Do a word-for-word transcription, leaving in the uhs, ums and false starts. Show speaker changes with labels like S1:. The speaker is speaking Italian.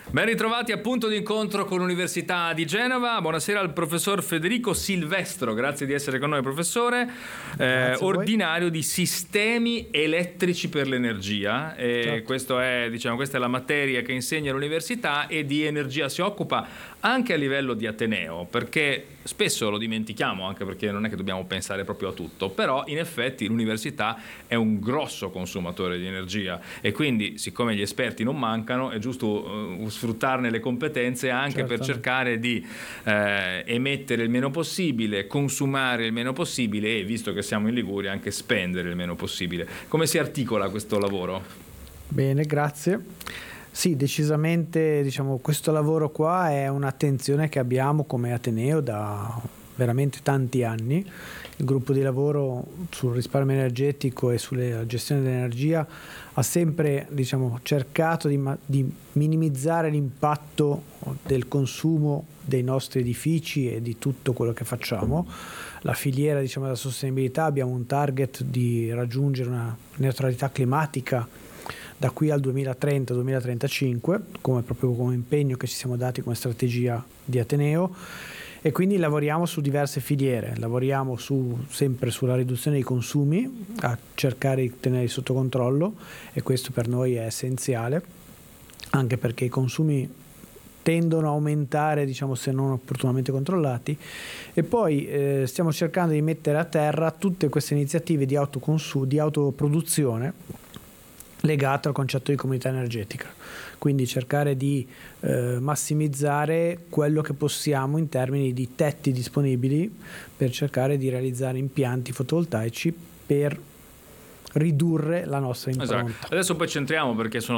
S1: Ben ritrovati a Punto di Incontro con l'Università di Genova. Buonasera al professor Federico Silvestro, grazie di essere con noi professore, eh, ordinario di Sistemi Elettrici per l'Energia. E
S2: certo.
S1: questo è, diciamo, questa è la materia che insegna all'università e di energia si occupa anche a livello di Ateneo, perché spesso lo dimentichiamo, anche perché non è che dobbiamo pensare proprio a tutto, però in effetti l'università è un grosso consumatore di energia e quindi, siccome gli esperti non mancano, è giusto uh, sfruttarne le competenze anche
S2: Certamente.
S1: per cercare di eh, emettere il meno possibile, consumare il meno possibile e, visto che siamo in Liguria, anche spendere il meno possibile. Come si articola questo lavoro?
S2: Bene, grazie. Sì, decisamente, diciamo, questo lavoro qua è un'attenzione che abbiamo come Ateneo da veramente tanti anni. Il gruppo di lavoro sul risparmio energetico e sulla gestione dell'energia ha sempre, diciamo, cercato di, di minimizzare l'impatto del consumo dei nostri edifici e di tutto quello che facciamo. La filiera, diciamo, della sostenibilità, abbiamo un target di raggiungere una neutralità climatica da qui al duemilatrenta duemilatrentacinque, come proprio come impegno che ci siamo dati come strategia di Ateneo, e quindi lavoriamo su diverse filiere, lavoriamo su, sempre sulla riduzione dei consumi, a cercare di tenerli sotto controllo, e questo per noi è essenziale, anche perché i consumi tendono a aumentare, diciamo, se non opportunamente controllati, e poi eh, stiamo cercando di mettere a terra tutte queste iniziative di autoconsumo, di autoproduzione legato al concetto di comunità energetica, quindi cercare di eh, massimizzare quello che possiamo in termini di tetti disponibili per cercare di realizzare impianti fotovoltaici per ridurre la nostra impronta.
S1: Esatto. Adesso poi centriamo, perché sono